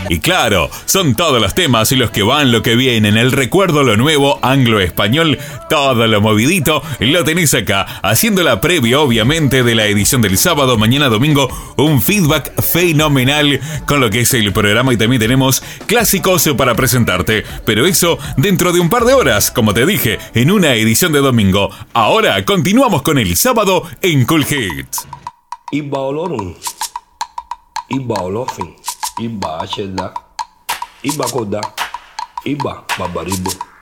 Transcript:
Y claro, son todos los temas y los que van, lo que vienen, el recuerdo, lo nuevo, anglo-español, todo lo movidito, lo tenés acá, haciendo la previa obviamente de la edición del sábado, mañana domingo, un feedback fenomenal con lo que es el programa y también tenemos clásicos para presentarte, pero eso dentro de un par de horas, como te dije, en una edición de domingo. Ahora continuamos con el sábado en Cool Hits. Iba Olorun, Iba Olofin, Iba Acheda, Iba Koda, Iba Babaribo.